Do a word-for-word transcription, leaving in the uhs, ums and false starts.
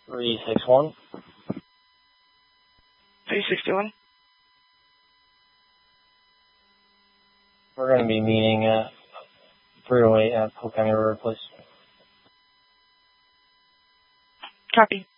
three six one. three sixty-one. We're going to be meeting at three oh eight at Polk County River Place. Copy.